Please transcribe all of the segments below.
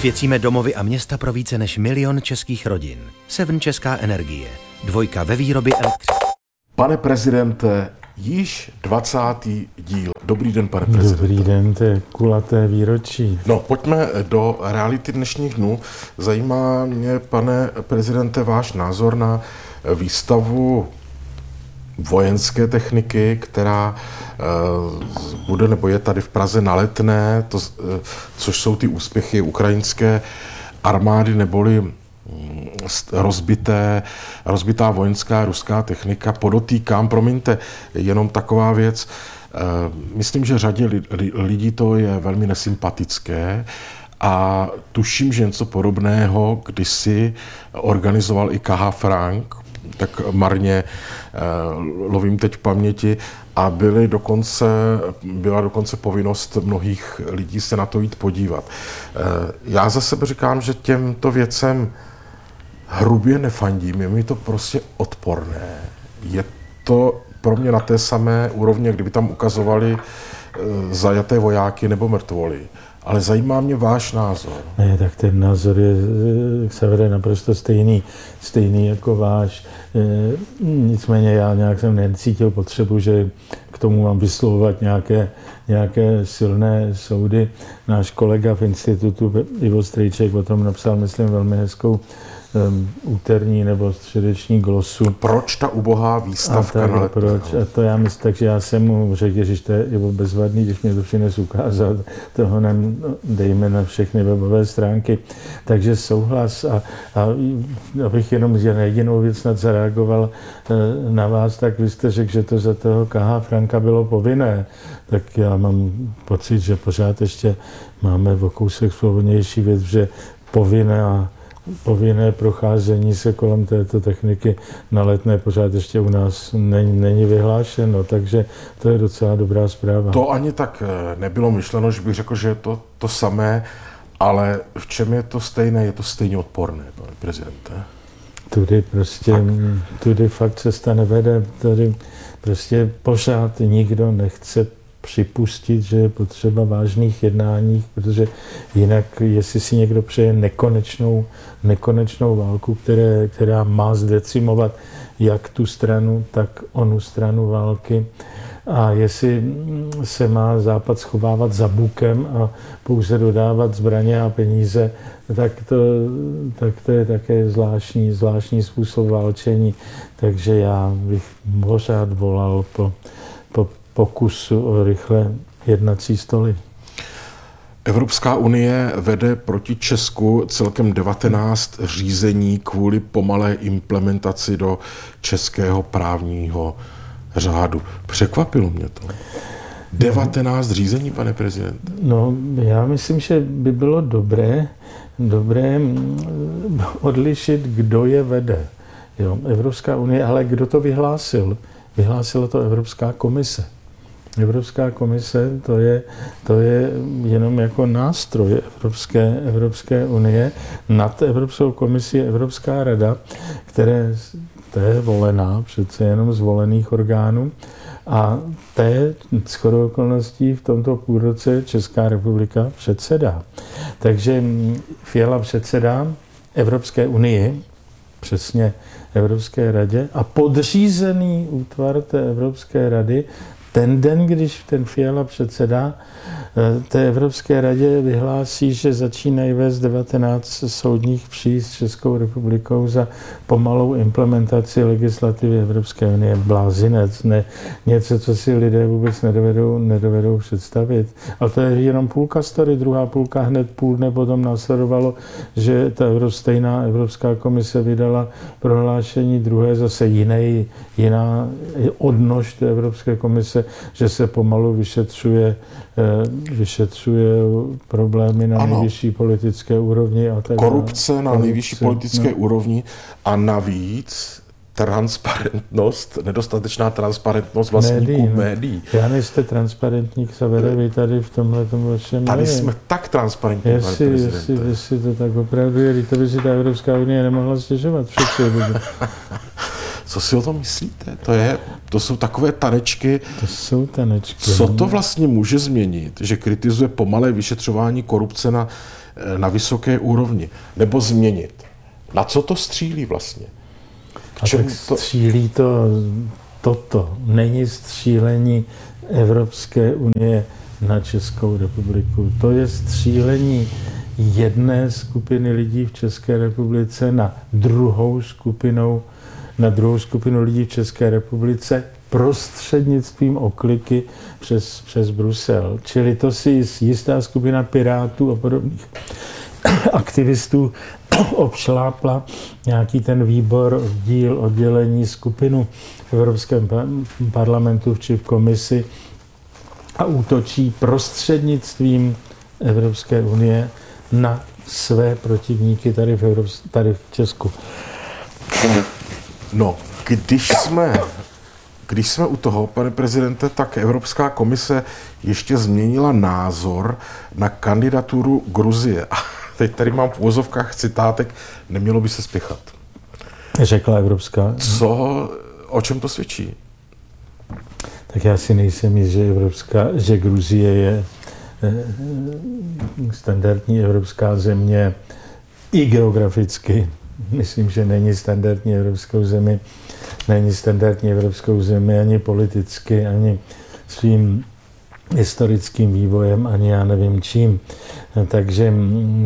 Osvěcíme domovy a města pro více než 1 000 000 českých rodin. Seven Česká energie. 2 ve výrobě elektřiny. Pane prezidente, již 20. díl. Dobrý den, pane prezidente. Dobrý den, to je kulaté výročí. No, pojďme do reality dnešních dnů. Zajímá mě, pane prezidente, váš názor na výstavu vojenské techniky, která bude nebo je tady v Praze na Letné, což jsou ty úspěchy ukrajinské armády, neboli rozbitá vojenská ruská technika. Podotýkám, promiňte, jenom taková věc. Myslím, že řadě lidí to je velmi nesympatické a tuším, že něco podobného kdysi organizoval i K.H. Frank, tak marně lovím teď v paměti, a byla dokonce povinnost mnohých lidí se na to jít podívat. Já za sebe říkám, že těmto věcem hrubě nefandím, je mi to prostě odporné. Je to pro mě na té samé úrovni, kdyby tam ukazovali zajaté vojáky nebo mrtvoly. Ale zajímá mě váš názor. Ne, tak ten názor je Severe naprosto stejný jako váš. Nicméně já nějak jsem necítil potřebu, že k tomu mám vyslovovat nějaké silné soudy. Náš kolega v institutu Ivo Strejček o tom napsal, myslím, velmi hezkou úterní nebo středeční glosu. Proč ta ubohá výstavka na Letného? Proč? A to já myslím, takže já jsem mu řekl, že to je bezvadný, když mě to přines ukázat, toho nám dejme na všechny webové stránky. Takže souhlas a abych jenom jedinou věc snad zareagoval na vás, tak vy jste řekl, že to za toho K.H. Franka bylo povinné. Tak já mám pocit, že pořád ještě máme o kousek svobodnější věc, že povinné procházení se kolem této techniky na Letné pořád ještě u nás není vyhlášeno, takže to je docela dobrá zpráva. To ani tak nebylo myšleno, že bych řekl, že je to samé, ale v čem je to stejné? Je to stejně odporné, pane prezidente? Tudy fakt cesta nevede, tady prostě pořád nikdo nechce připustit, že je potřeba vážných jednání, protože jinak, jestli si někdo přeje nekonečnou válku, která má zdecimovat jak tu stranu, tak onu stranu války, a jestli se má Západ schovávat za bukem a pouze dodávat zbraně a peníze, tak to je také zvláštní způsob válčení. Takže já bych pořád volal po pokusu o rychlé jednací stoly. Evropská unie vede proti Česku celkem 19 řízení kvůli pomalé implementaci do českého právního řádu. Překvapilo mě to. 19 řízení, pane prezidente. No, já myslím, že by bylo dobré odlišit, kdo je vede. Jo, Evropská unie, ale kdo to vyhlásil? Vyhlásila to Evropská komise. Evropská komise, to je jenom jako nástroj Evropské unie. Nad Evropskou komisí je Evropská rada, to je volená, přece jenom z volených orgánů. A té shodou okolností v tomto půlroce Česká republika předsedá. Takže Fiala předsedá Evropské unii, přesně Evropské radě, a podřízený útvar té Evropské rady ten den, když ten Fiala předsedá té Evropské radě, vyhlásí, že začínají vést 19 soudních pří s Českou republikou za pomalou implementaci legislativy Evropské unie. Blázinec, něco, co si lidé vůbec nedovedou představit. Ale to je jenom půlka story, druhá půlka hned půl dne potom následovalo, že ta stejná Evropská komise vydala prohlášení, druhé zase jiná odnož té Evropské komise, že se pomalu vyšetřuje problémy na nejvyšší politické úrovni a tak. Korupce na nejvyšší politické úrovni a navíc nedostatečná transparentnost vlastníků médií. Já nejste transparentní, Xavere, vy tady v tomhletom vašem... Tady jsme tak transparentní, pane prezidente. Jestli to tak opravdu je, to by si ta Evropská unie nemohla stěžovat. Co si o tom myslíte? To jsou takové tanečky. To jsou tanečky. Co to vlastně může změnit, že kritizuje pomalé vyšetřování korupce na vysoké úrovni? Nebo změnit? Na co to střílí vlastně? A tak střílí toto. Není střílení Evropské unie na Českou republiku. To je střílení jedné skupiny lidí v České republice na druhou skupinu lidí v České republice prostřednictvím okliky přes Brusel. Čili to si jistá skupina pirátů a podobných aktivistů obšlápla nějaký ten výbor, oddělení, skupinu v Evropském parlamentu či v komisi a útočí prostřednictvím Evropské unie na své protivníky tady v Česku. No, když jsme u toho, pane prezidente, tak Evropská komise ještě změnila názor na kandidaturu Gruzie. A teď tady mám v uvozovkách citátek, nemělo by se spěchat. Řekla Evropská. O čem to svědčí? Tak já si nejsem jist, že Gruzie je standardní evropská země i geograficky. Myslím, že není standardní evropskou zemi ani politicky, ani svým historickým vývojem, ani já nevím čím. Takže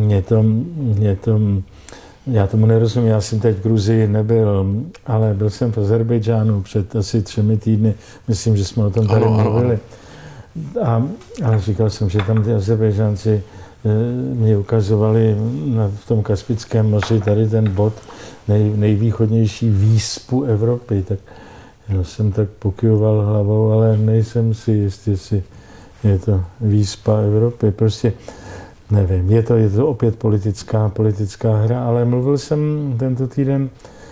já tomu nerozumím. Já jsem teď v Gruzii nebyl, ale byl jsem v Azerbejdžánu před asi 3 týdny. Myslím, že jsme o tom tady mluvili. Ale říkal jsem, že tam ty Azerbejdžánci mě ukazovali v tom Kaspickém moři tady ten bod nejvýchodnější výspu Evropy. Tak já jsem tak pokyvoval hlavou, ale nejsem si jist, jestli je to výspa Evropy. Prostě nevím, je to opět politická hra, ale mluvil jsem tento týden,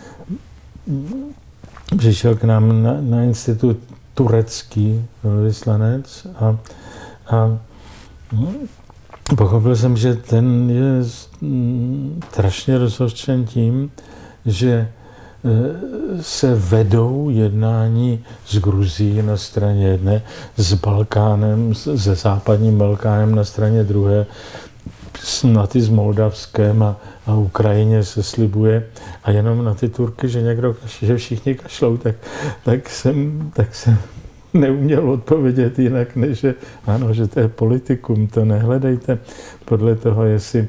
přišel k nám na institut turecký velvyslanec a pochopil jsem, že ten je strašně rozhořčen tím, že se vedou jednání s Gruzií na straně jedné, s Balkánem, se západním Balkánem na straně druhé, snad i s Moldavskem a Ukrajině se slibuje a jenom na ty Turky, že všichni kašlou, tak jsem neuměl odpovědět jinak, než že ano, že to je politikum, to nehledejte podle toho, jestli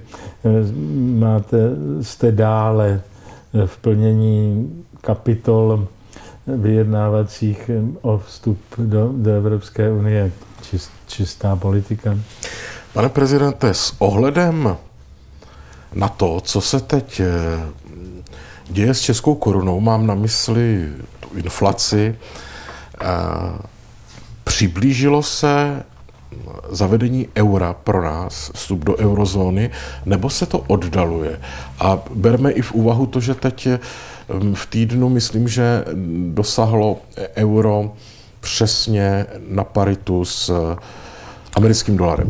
jste dále v plnění kapitol vyjednávacích o vstup do Evropské unie, čistá politika. Pane prezidente, s ohledem na to, co se teď děje s českou korunou, mám na mysli tu inflaci, přiblížilo se zavedení eura pro nás, vstup do eurozóny, nebo se to oddaluje? A berme i v úvahu to, že teď v týdnu, myslím, že dosáhlo euro přesně na paritu s americkým dolarem.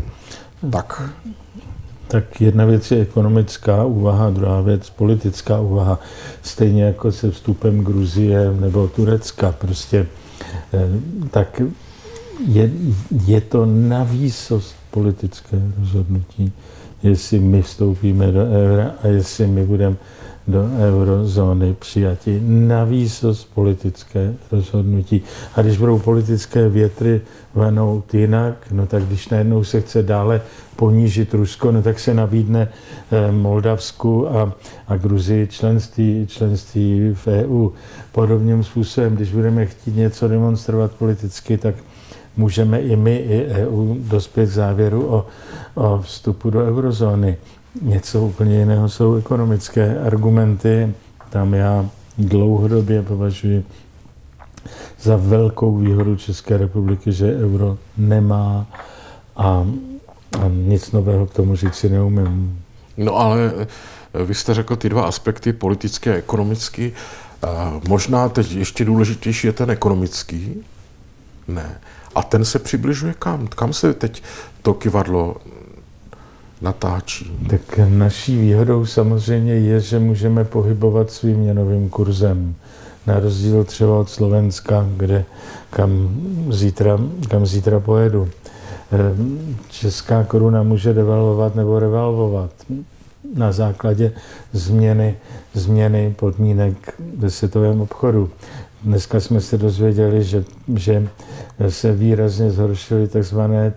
Tak jedna věc je ekonomická úvaha, druhá věc politická úvaha. Stejně jako se vstupem Gruzie nebo Turecka. Prostě tak je to navýsost politické rozhodnutí, jestli my vstoupíme do eura a jestli my budeme do eurozóny přijati. Navýsost politické rozhodnutí. A když budou politické větry vanout jinak, no tak když najednou se chce dále ponížit Rusko, no tak se nabídne Moldavsku a Gruzii členství v EU. Podobným způsobem, když budeme chtít něco demonstrovat politicky, tak můžeme i my, i EU dospět k závěru o vstupu do eurozóny. Něco úplně jiného jsou ekonomické argumenty. Tam já dlouhodobě považuji za velkou výhodu České republiky, že euro nemá a nic nového k tomu říct si neumím. No ale vy jste řekl ty dva aspekty, politické a ekonomický. Možná teď ještě důležitější je ten ekonomický. Ne. A ten se přibližuje kam? Kam se teď to kyvadlo natáčí? Tak naší výhodou samozřejmě je, že můžeme pohybovat svým měnovým kurzem. na rozdíl třeba od Slovenska, kam zítra pojedu. Česká koruna může devalvovat nebo revalvovat na základě změny podmínek ve světovém obchodu. Dneska jsme se dozvěděli, že se výrazně zhoršily takzvané